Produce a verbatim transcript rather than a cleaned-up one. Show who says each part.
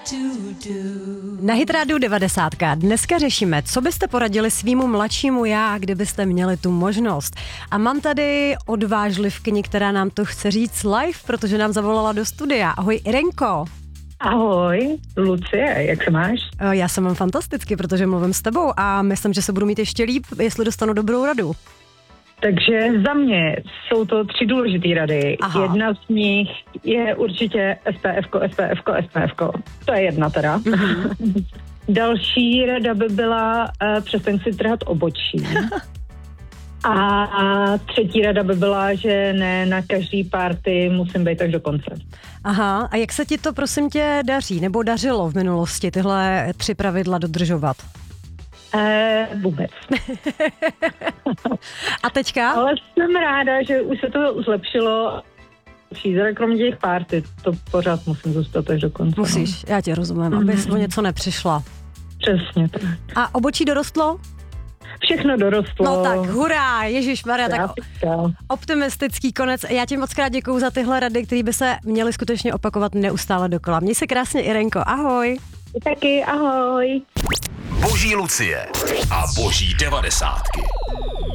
Speaker 1: Na Hit Radio devadesát dneska řešíme, co byste poradili svýmu mladšímu já, kdybyste měli tu možnost. A mám tady odvážlivkyni, která nám to chce říct live, protože nám zavolala do studia. Ahoj Irenko.
Speaker 2: Ahoj, Lucie, jak se máš?
Speaker 1: Já se mám fantasticky, protože mluvím s tebou a myslím, že se budu mít ještě líp, jestli dostanu dobrou radu.
Speaker 2: Takže za mě jsou to tři důležité rady.
Speaker 1: Aha.
Speaker 2: Jedna z nich je určitě SPFko, SPFko, SPFko. To je jedna teda. Mm-hmm. Další rada by byla uh, přestaň si trhat obočí. A, a třetí rada by byla, že ne na každý party musím být až do konce.
Speaker 1: Aha, a jak se ti to prosím tě daří, nebo dařilo v minulosti tyhle tři pravidla dodržovat?
Speaker 2: Eh, vůbec.
Speaker 1: A teďka?
Speaker 2: Ale jsem ráda, že už se to zlepšilo. Šízera, kromě těch party, to pořád musím zůstat až do konce.
Speaker 1: Musíš, já tě rozumím, mm-hmm. abys o něco nepřišla.
Speaker 2: Přesně tak.
Speaker 1: A obočí dorostlo?
Speaker 2: Všechno dorostlo.
Speaker 1: No tak, hurá, ježišmarja, tak
Speaker 2: o-
Speaker 1: optimistický konec. Já ti moc krát děkuju za tyhle rady, které by se měly skutečně opakovat neustále dokola. Měj se krásně, Irenko, ahoj.
Speaker 2: Taky, ahoj.
Speaker 3: Boží Lucie a boží devadesátky.